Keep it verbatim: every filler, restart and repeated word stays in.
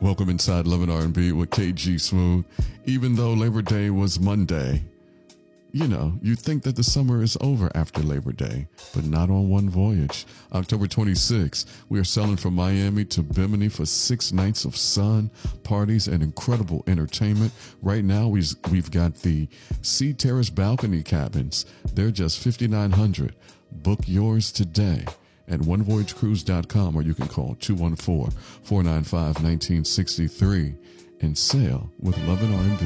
Welcome inside Love and R and B with K G Smooth. Even though Labor Day was Monday, you know, you think that the summer is over after Labor Day, but not on One Voyage. October twenty-sixth, we are sailing from Miami to Bimini for six nights of sun, parties, and incredible entertainment. Right now, we've, we've got the Sea Terrace balcony cabins. They're just fifty-nine hundred dollars. Book yours today at one voyage cruise dot com, or you can call two one four, four nine five, one nine six three and sail with Love and R and B.